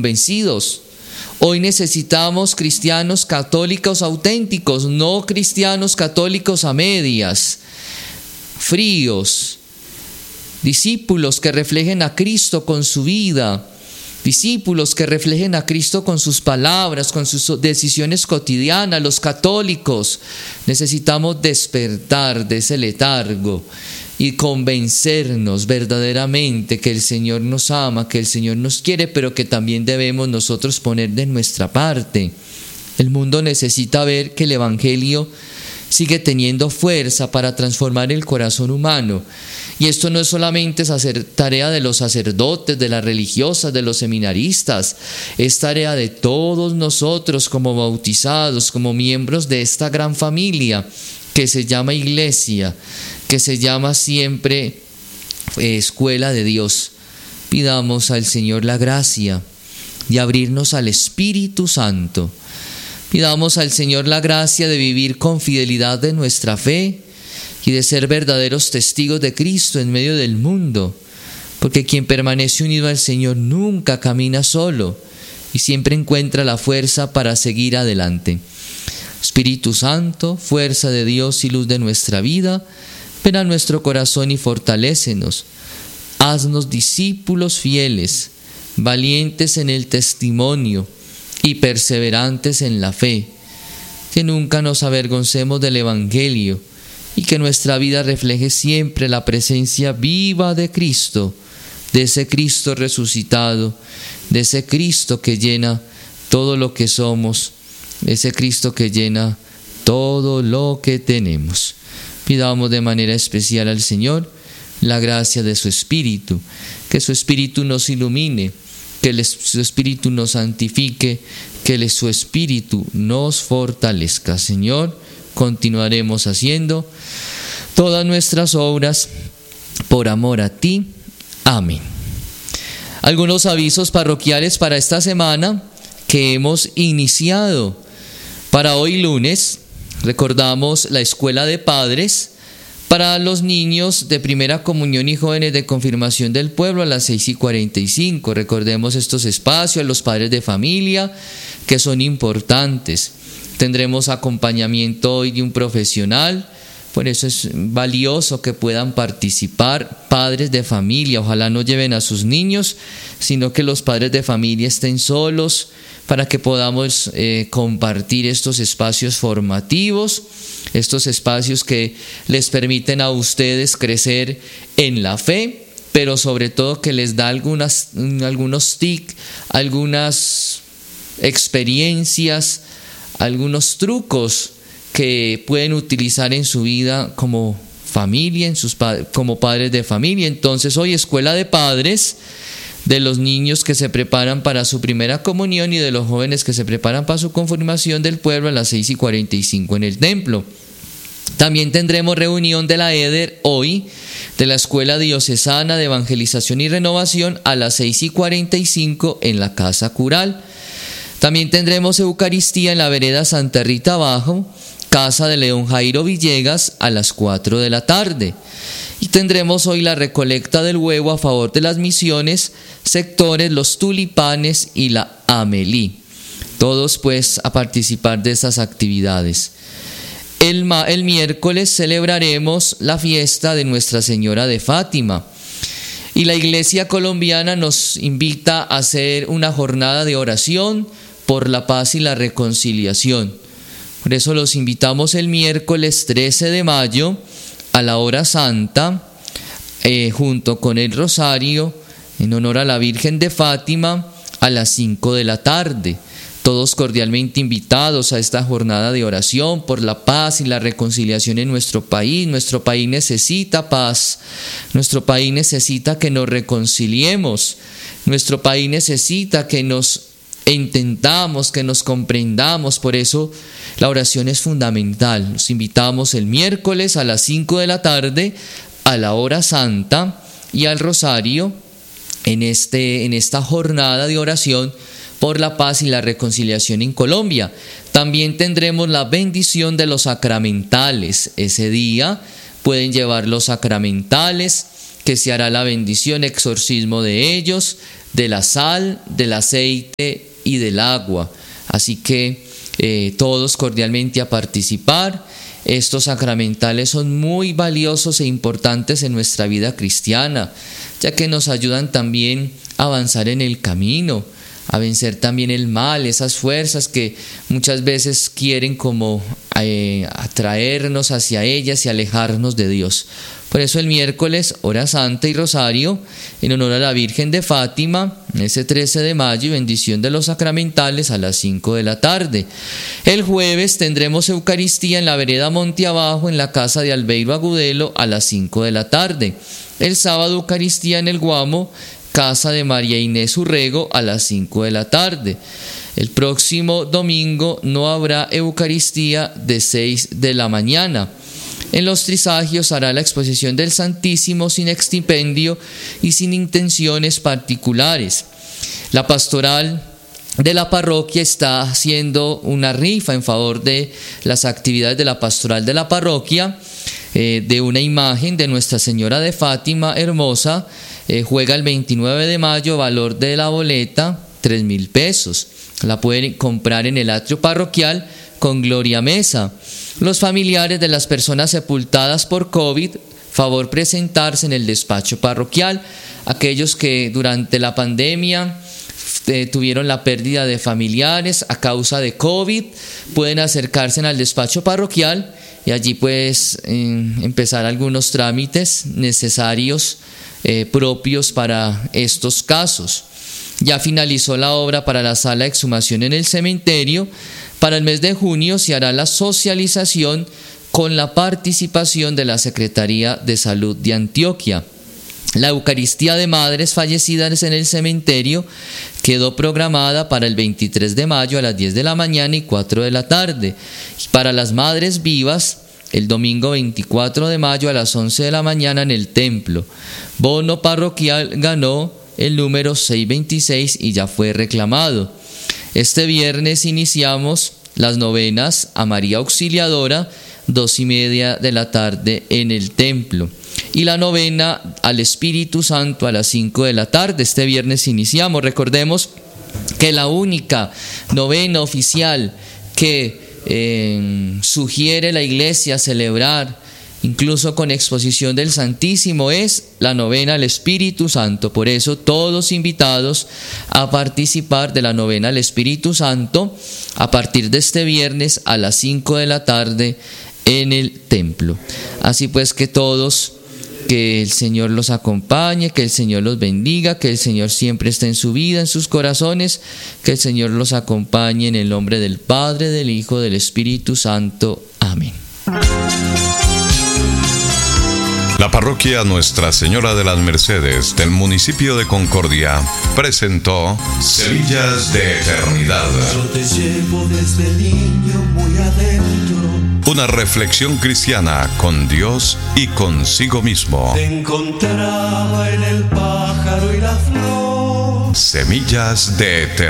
convencidos. Hoy necesitamos cristianos católicos auténticos, no cristianos católicos a medias, fríos, discípulos que reflejen a Cristo con su vida, discípulos que reflejen a Cristo con sus palabras, con sus decisiones cotidianas. Los católicos necesitamos despertar de ese letargo y convencernos verdaderamente que el Señor nos ama, que el Señor nos quiere, pero que también debemos nosotros poner de nuestra parte. El mundo necesita ver que el Evangelio sigue teniendo fuerza para transformar el corazón humano. Y esto no es solamente tarea de los sacerdotes, de las religiosas, de los seminaristas, es tarea de todos nosotros como bautizados, como miembros de esta gran familia que se llama Iglesia, que se llama siempre Escuela de Dios. Pidamos al Señor la gracia de abrirnos al Espíritu Santo. Pidamos al Señor la gracia de vivir con fidelidad de nuestra fe y de ser verdaderos testigos de Cristo en medio del mundo, porque quien permanece unido al Señor nunca camina solo y siempre encuentra la fuerza para seguir adelante. Espíritu Santo, fuerza de Dios y luz de nuestra vida, ven a nuestro corazón y fortalécenos. Haznos discípulos fieles, valientes en el testimonio y perseverantes en la fe. Que nunca nos avergoncemos del Evangelio y que nuestra vida refleje siempre la presencia viva de Cristo, de ese Cristo resucitado, de ese Cristo que llena todo lo que somos, ese Cristo que llena todo lo que tenemos. Pidamos de manera especial al Señor la gracia de su Espíritu, que su Espíritu nos ilumine, que su Espíritu nos santifique, que su Espíritu nos fortalezca. Señor, continuaremos haciendo todas nuestras obras por amor a ti. Amén. Algunos avisos parroquiales para esta semana que hemos iniciado. Para hoy lunes, recordamos la Escuela de Padres para los niños de primera comunión y jóvenes de confirmación del pueblo a las 6:45. Recordemos estos espacios, los padres de familia, que son importantes. Tendremos acompañamiento hoy de un profesional, por eso es valioso que puedan participar padres de familia. Ojalá no lleven a sus niños, sino que los padres de familia estén solos para que podamos compartir estos espacios formativos, estos espacios que les permiten a ustedes crecer en la fe, pero sobre todo que les da algunos tips, algunas experiencias, algunos trucos que pueden utilizar en su vida como familia, como padres de familia. Entonces hoy Escuela de Padres, de los niños que se preparan para su primera comunión y de los jóvenes que se preparan para su confirmación del pueblo a las 6:45 en el templo. También tendremos reunión de la EDER hoy, de la Escuela Diocesana de Evangelización y Renovación a las 6:45 en la Casa Cural. También tendremos Eucaristía en la vereda Santa Rita Abajo, Casa de León Jairo Villegas a las 4 de la tarde. Y tendremos hoy la recolecta del huevo a favor de las misiones, sectores Los Tulipanes y la Amelí. Todos pues a participar de estas actividades. El miércoles celebraremos la fiesta de Nuestra Señora de Fátima. Y la Iglesia colombiana nos invita a hacer una jornada de oración por la paz y la reconciliación. Por eso los invitamos el miércoles 13 de mayo a la hora santa, junto con el rosario, en honor a la Virgen de Fátima, a las 5 de la tarde. Todos cordialmente invitados a esta jornada de oración por la paz y la reconciliación en nuestro país. Nuestro país necesita paz, nuestro país necesita que nos reconciliemos, nuestro país necesita que nos entendamos, que nos comprendamos. Por eso la oración es fundamental. Los invitamos el miércoles a las 5 de la tarde a la hora santa y al rosario en esta jornada de oración por la paz y la reconciliación en Colombia. También tendremos la bendición de los sacramentales. Ese día pueden llevar los sacramentales que se hará la bendición, exorcismo de ellos, de la sal, del aceite y del agua. Así que todos cordialmente a participar. Estos sacramentales son muy valiosos e importantes en nuestra vida cristiana, ya que nos ayudan también a avanzar en el camino, a vencer también el mal, esas fuerzas que muchas veces quieren como atraernos hacia ellas y alejarnos de Dios. Por eso el miércoles, hora santa y rosario, en honor a la Virgen de Fátima, ese 13 de mayo, y bendición de los sacramentales a las 5 de la tarde. El jueves tendremos Eucaristía en la vereda Monte Abajo, en la casa de Albeiro Agudelo, a las 5 de la tarde. El sábado, Eucaristía en el Guamo, casa de María Inés Urrego, a las 5 de la tarde. El próximo domingo no habrá Eucaristía de 6 de la mañana. En los trisagios hará la exposición del Santísimo sin extipendio y sin intenciones particulares. La pastoral de la parroquia está haciendo una rifa en favor de las actividades de la pastoral de la parroquia, de una imagen de Nuestra Señora de Fátima hermosa. Juega el 29 de mayo, valor de la boleta 3,000 pesos. La pueden comprar en el atrio parroquial con Gloria Mesa. Los familiares de las personas sepultadas por COVID, favor presentarse en el despacho parroquial. Aquellos que durante la pandemia tuvieron la pérdida de familiares a causa de COVID, pueden acercarse al despacho parroquial y allí pues empezar algunos trámites necesarios propios para estos casos. Ya finalizó la obra para la sala de exhumación en el cementerio. Para el mes de junio se hará la socialización con la participación de la Secretaría de Salud de Antioquia. La Eucaristía de madres fallecidas en el cementerio quedó programada para el 23 de mayo a las 10 de la mañana y 4 de la tarde. Y para las madres vivas, el domingo 24 de mayo a las 11 de la mañana en el templo. Bono parroquial ganó el número 626 y ya fue reclamado. Este viernes iniciamos las novenas a María Auxiliadora, 2:30 de la tarde en el templo. Y la novena al Espíritu Santo a las 5 de la tarde. Este viernes iniciamos. Recordemos que la única novena oficial que sugiere la Iglesia celebrar, incluso con exposición del Santísimo, es la novena al Espíritu Santo. Por eso todos invitados a participar de la novena al Espíritu Santo a partir de este viernes a las 5 de la tarde en el templo. Así pues que todos, que el Señor los acompañe, que el Señor los bendiga, que el Señor siempre esté en su vida, en sus corazones, que el Señor los acompañe en el nombre del Padre, del Hijo, del Espíritu Santo. Amén. La parroquia Nuestra Señora de las Mercedes del municipio de Concordia presentó Semillas de Eternidad. Yo te llevo desde niño muy adentro. Una reflexión cristiana con Dios y consigo mismo. Te encontraba en el pájaro y la flor. Semillas de Eternidad.